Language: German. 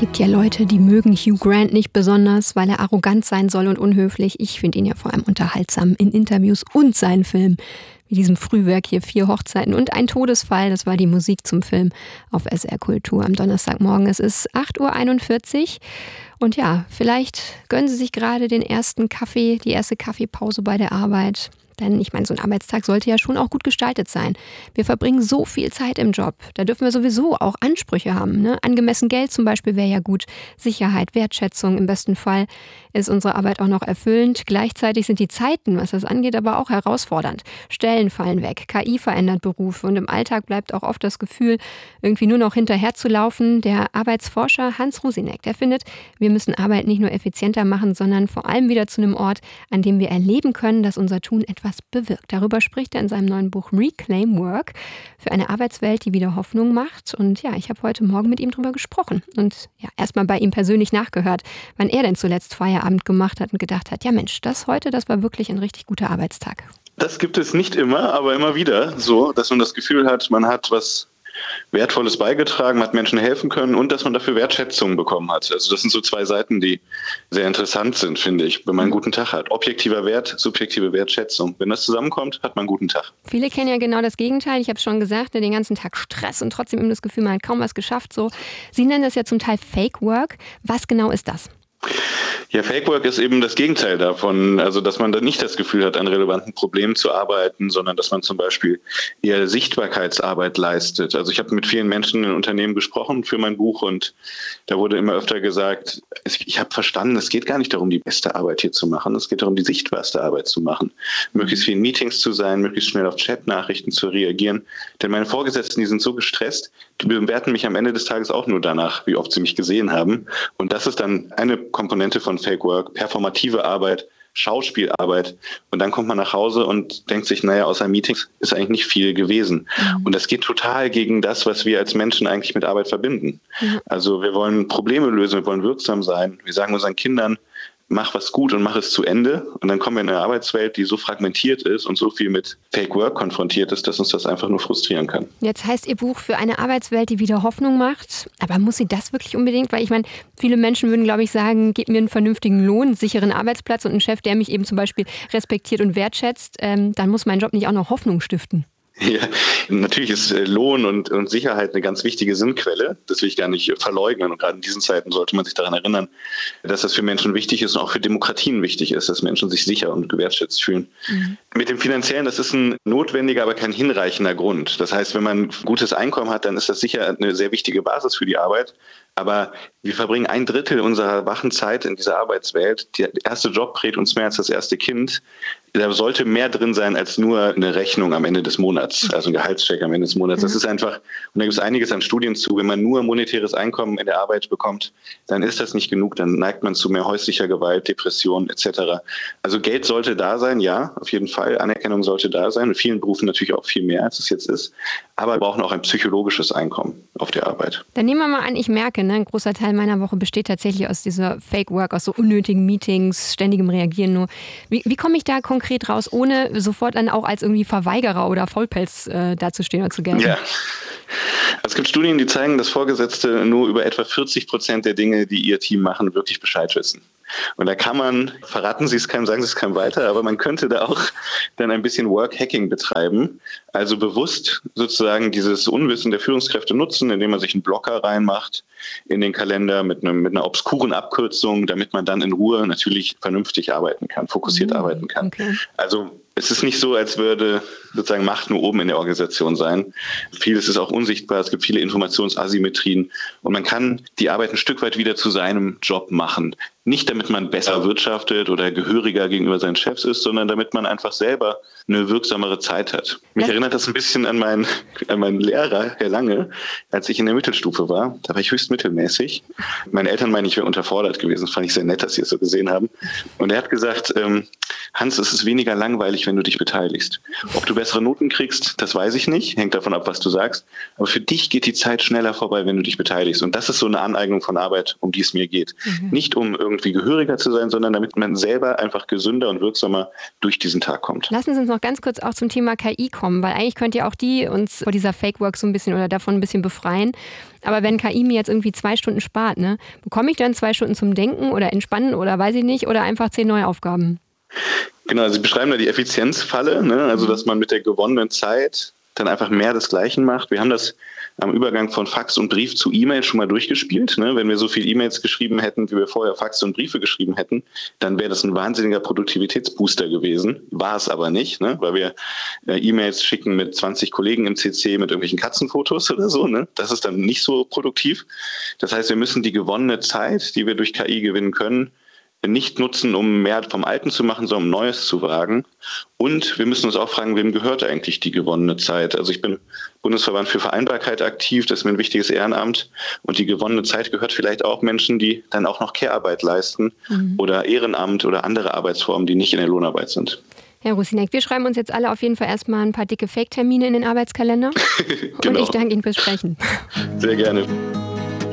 gibt ja Leute, die mögen Hugh Grant nicht besonders, weil er arrogant sein soll und unhöflich. Ich finde ihn ja vor allem unterhaltsam in Interviews und seinen Filmen. Wie diesem Frühwerk hier 4 Hochzeiten und ein Todesfall. Das war die Musik zum Film auf SR Kultur am Donnerstagmorgen. Es ist 8.41 Uhr. Und ja, vielleicht gönnen Sie sich gerade den ersten Kaffee, die erste Kaffeepause bei der Arbeit. Denn ich meine, so ein Arbeitstag sollte ja schon auch gut gestaltet sein. Wir verbringen so viel Zeit im Job. Da dürfen wir sowieso auch Ansprüche haben. Ne? Angemessen Geld zum Beispiel wäre ja gut. Sicherheit, Wertschätzung. Im besten Fall ist unsere Arbeit auch noch erfüllend. Gleichzeitig sind die Zeiten, was das angeht, aber auch herausfordernd. Stellen fallen weg, KI verändert Berufe und im Alltag bleibt auch oft das Gefühl, irgendwie nur noch hinterherzulaufen. Der Arbeitsforscher Hans Rusinek, der findet, wir müssen Arbeit nicht nur effizienter machen, sondern vor allem wieder zu einem Ort, an dem wir erleben können, dass unser Tun etwas bewirkt. Darüber spricht er in seinem neuen Buch Reclaim Work für eine Arbeitswelt, die wieder Hoffnung macht. Und ja, ich habe heute Morgen mit ihm drüber gesprochen und ja, erstmal bei ihm persönlich nachgehört, wann er denn zuletzt Feierabend gemacht hat und gedacht hat, ja Mensch, das war wirklich ein richtig guter Arbeitstag. Das gibt es nicht immer, aber immer wieder so, dass man das Gefühl hat, man hat was Wertvolles beigetragen, hat Menschen helfen können und dass man dafür Wertschätzung bekommen hat. Also das sind so 2 Seiten, die sehr interessant sind, finde ich, wenn man einen guten Tag hat. Objektiver Wert, subjektive Wertschätzung. Wenn das zusammenkommt, hat man einen guten Tag. Viele kennen ja genau das Gegenteil. Ich habe es schon gesagt, den ganzen Tag Stress und trotzdem immer das Gefühl, man hat kaum was geschafft. So. Sie nennen das ja zum Teil Fake Work. Was genau ist das? Ja, Fake Work ist eben das Gegenteil davon, also dass man dann nicht das Gefühl hat, an relevanten Problemen zu arbeiten, sondern dass man zum Beispiel eher Sichtbarkeitsarbeit leistet. Also ich habe mit vielen Menschen in Unternehmen gesprochen für mein Buch und da wurde immer öfter gesagt, ich habe verstanden, es geht gar nicht darum, die beste Arbeit hier zu machen, es geht darum, die sichtbarste Arbeit zu machen, möglichst viel in Meetings zu sein, möglichst schnell auf Chatnachrichten zu reagieren, denn meine Vorgesetzten, die sind so gestresst, die bewerten mich am Ende des Tages auch nur danach, wie oft sie mich gesehen haben und das ist dann eine Komponente von Fake Work, performative Arbeit, Schauspielarbeit und dann kommt man nach Hause und denkt sich, naja, außer Meetings ist eigentlich nicht viel gewesen. Und das geht total gegen das, was wir als Menschen eigentlich mit Arbeit verbinden. Also wir wollen Probleme lösen, wir wollen wirksam sein. Wir sagen unseren Kindern, mach was gut und mach es zu Ende. Und dann kommen wir in eine Arbeitswelt, die so fragmentiert ist und so viel mit Fake Work konfrontiert ist, dass uns das einfach nur frustrieren kann. Jetzt heißt Ihr Buch für eine Arbeitswelt, die wieder Hoffnung macht. Aber muss sie das wirklich unbedingt? Weil ich meine, viele Menschen würden, glaube ich, sagen, gib mir einen vernünftigen Lohn, einen sicheren Arbeitsplatz und einen Chef, der mich eben zum Beispiel respektiert und wertschätzt. Dann muss mein Job nicht auch noch Hoffnung stiften. Ja, natürlich ist Lohn und Sicherheit eine ganz wichtige Sinnquelle. Das will ich gar nicht verleugnen. Und gerade in diesen Zeiten sollte man sich daran erinnern, dass das für Menschen wichtig ist und auch für Demokratien wichtig ist, dass Menschen sich sicher und gewertschätzt fühlen. Mit dem Finanziellen, das ist ein notwendiger, aber kein hinreichender Grund. Das heißt, wenn man ein gutes Einkommen hat, dann ist das sicher eine sehr wichtige Basis für die Arbeit. Aber wir verbringen 1/3 unserer wachen Zeit in dieser Arbeitswelt. Der erste Job prägt uns mehr als das erste Kind. Da sollte mehr drin sein als nur eine Rechnung am Ende des Monats, also ein Gehaltscheck am Ende des Monats. Das ist einfach, und da gibt es einiges an Studien zu, wenn man nur monetäres Einkommen in der Arbeit bekommt, dann ist das nicht genug, dann neigt man zu mehr häuslicher Gewalt, Depression etc. Also Geld sollte da sein, ja, auf jeden Fall. Anerkennung sollte da sein. In vielen Berufen natürlich auch viel mehr, als es jetzt ist. Aber wir brauchen auch ein psychologisches Einkommen auf der Arbeit. Dann nehmen wir mal an, ich merke, ein großer Teil meiner Woche besteht tatsächlich aus dieser Fake Work, aus so unnötigen Meetings, ständigem Reagieren nur. Wie komme ich da konkret raus, ohne sofort dann auch als irgendwie Verweigerer oder Faulpelz dazustehen oder zu gelten? Ja. Es gibt Studien, die zeigen, dass Vorgesetzte nur über etwa 40% der Dinge, die ihr Team machen, wirklich Bescheid wissen. Und da kann man, verraten Sie es keinem, sagen Sie es keinem weiter, aber man könnte da auch dann ein bisschen Work-Hacking betreiben. Also bewusst sozusagen dieses Unwissen der Führungskräfte nutzen, indem man sich einen Blocker reinmacht in den Kalender mit einer obskuren Abkürzung, damit man dann in Ruhe natürlich vernünftig arbeiten kann, fokussiert arbeiten kann. Okay. Also es ist nicht so, als würde sozusagen Macht nur oben in der Organisation sein. Vieles ist auch unsichtbar, es gibt viele Informationsasymmetrien und man kann die Arbeit ein Stück weit wieder zu seinem Job machen. Nicht damit man besser wirtschaftet oder gehöriger gegenüber seinen Chefs ist, sondern damit man einfach selber eine wirksamere Zeit hat. Mich erinnert das ein bisschen an meinen Lehrer, Herr Lange, als ich in der Mittelstufe war. Da war ich höchst mittelmäßig. Meine Eltern meinen, ich wäre unterfordert gewesen. Das fand ich sehr nett, dass sie es so gesehen haben. Und er hat gesagt, Hans, es ist weniger langweilig, wenn du dich beteiligst. Ob du bessere Noten kriegst, das weiß ich nicht. Hängt davon ab, was du sagst. Aber für dich geht die Zeit schneller vorbei, wenn du dich beteiligst. Und das ist so eine Aneignung von Arbeit, um die es mir geht. Nicht um irgendwie gehöriger zu sein, sondern damit man selber einfach gesünder und wirksamer durch diesen Tag kommt. Lassen Sie uns noch ganz kurz auch zum Thema KI kommen, weil eigentlich könnte ja auch die uns vor dieser Fake-Work so ein bisschen oder davon ein bisschen befreien. Aber wenn KI mir jetzt irgendwie 2 Stunden spart, ne, bekomme ich dann 2 Stunden zum Denken oder Entspannen oder weiß ich nicht oder einfach 10 neue Aufgaben? Genau, Sie beschreiben da die Effizienzfalle, ne? Also dass man mit der gewonnenen Zeit dann einfach mehr des Gleichen macht. Wir haben das am Übergang von Fax und Brief zu E-Mail schon mal durchgespielt. Ne? Wenn wir so viel E-Mails geschrieben hätten, wie wir vorher Fax und Briefe geschrieben hätten, dann wäre das ein wahnsinniger Produktivitätsbooster gewesen. War es aber nicht, ne? Weil wir E-Mails schicken mit 20 Kollegen im CC mit irgendwelchen Katzenfotos oder so. Ne? Das ist dann nicht so produktiv. Das heißt, wir müssen die gewonnene Zeit, die wir durch KI gewinnen können, nicht nutzen, um mehr vom Alten zu machen, sondern um Neues zu wagen. Und wir müssen uns auch fragen, wem gehört eigentlich die gewonnene Zeit? Also ich bin Bundesverband für Vereinbarkeit aktiv, das ist mir ein wichtiges Ehrenamt. Und die gewonnene Zeit gehört vielleicht auch Menschen, die dann auch noch Care-Arbeit leisten oder Ehrenamt oder andere Arbeitsformen, die nicht in der Lohnarbeit sind. Herr Russinek, wir schreiben uns jetzt alle auf jeden Fall erstmal ein paar dicke Fake-Termine in den Arbeitskalender. Genau. Und ich danke Ihnen fürs Sprechen. Sehr gerne.